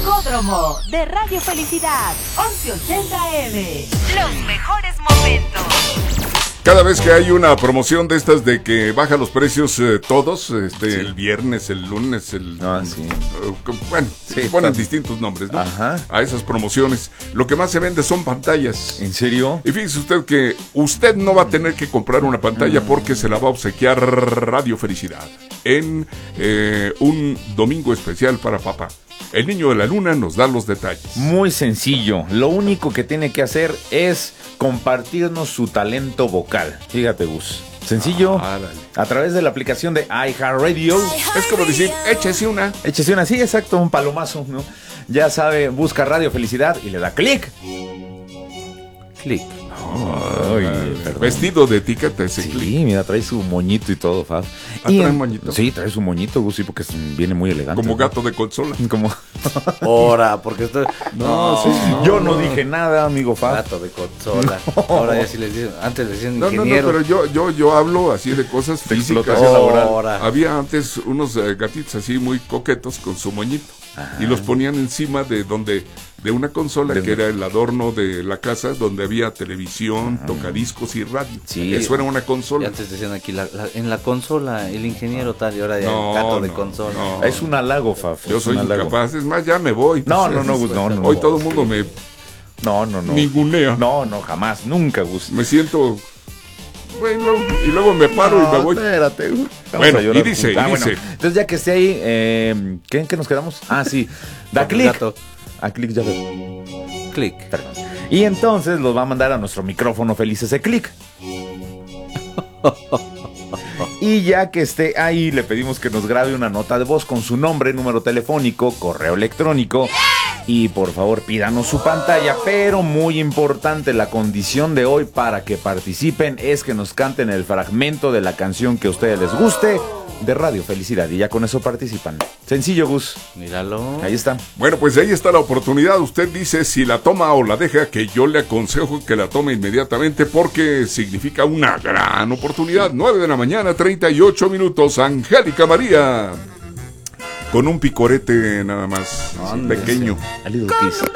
Rocódromo de Radio Felicidad, 1180M. Los mejores momentos. Cada vez que hay una promoción de estas de que bajan los precios todos, el viernes, el lunes, sí. Bueno, Sí, ponen distintos nombres, ¿no? Ajá. A esas promociones. Lo que más se vende son pantallas. ¿En serio? Y fíjese usted que usted no va a tener que comprar una pantalla porque se la va a obsequiar Radio Felicidad en un domingo especial para papá. El niño de la luna nos da los detalles. Muy sencillo. Lo único que tiene que hacer es compartirnos su talento vocal. Fíjate, Gus. Sencillo. Dale. A través de la aplicación de iHeartRadio. Es como decir, échese una. Échese una, sí, exacto, un palomazo, ¿no? Ya sabe, busca Radio Felicidad y le da clic. Clic. Ay, perdón. Vestido de etiqueta ese clip. Sí, mira, trae su moñito y todo, Fab. ¿Trae moñito? Sí, trae su moñito, Gus, sí, porque viene muy elegante. Como ¿no? gato de consola. Como... Ahora, porque estoy... Yo no dije nada, amigo Fab. Gato de consola. Ahora ya sí les dicen, antes les decían No, ingeniero. pero yo hablo así de cosas físicas. explotación laboral. Ahora. Había antes unos gatitos así muy coquetos con su moñito. Y los ponían encima de una consola que era el adorno de la casa, donde había televisión, tocadiscos y radio. Sí. Eso era una Y consola. antes decían aquí, en la consola, el ingeniero tal, y ahora ya No, gato de no, consola. no. Es un halago, Fab. Yo es soy un halago. incapaz. Es más, ya me voy. No, Gus, no. Hoy todo el mundo me No. ningunea. No, jamás, nunca, Gus. Me siento... Bueno, y luego me paro y me voy. Espérate, Gus. Bueno, Vamos a llorar. y dice. Entonces, ya que esté ahí, ¿en qué nos quedamos? Ah, sí. Da Con el clic. gato. A clic ya ve. Clic. Perdón. Y entonces los va a mandar a nuestro micrófono feliz ese clic. Y ya que esté ahí, le pedimos que nos grabe una nota de voz con su nombre, número telefónico, correo electrónico. Y por favor pídanos su pantalla, pero muy importante, la condición de hoy para que participen es que nos canten el fragmento de la canción que a ustedes les guste de Radio Felicidad. Y ya con eso participan. Sencillo, Gus. Míralo. Ahí está. Bueno, pues ahí está la oportunidad. Usted dice si la toma o la deja, que yo le aconsejo que la tome inmediatamente porque significa una gran oportunidad. 9 de la mañana, 38 minutos. Angélica María. Con un picorete nada más, Ándale. pequeño. A little kiss.